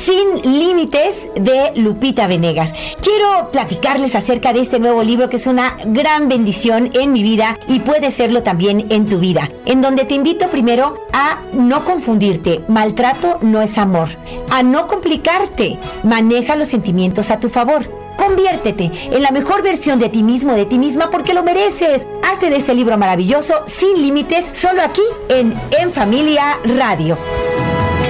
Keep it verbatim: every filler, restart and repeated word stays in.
Sin Límites de Lupita Venegas. Quiero platicarles acerca de este nuevo libro que es una gran bendición en mi vida y puede serlo también en tu vida, en donde te invito primero a no confundirte. Maltrato no es amor. A no complicarte. Maneja los sentimientos a tu favor. Conviértete en la mejor versión de ti mismo, de ti misma, porque lo mereces. Hazte de este libro maravilloso, Sin Límites, solo aquí en En Familia Radio.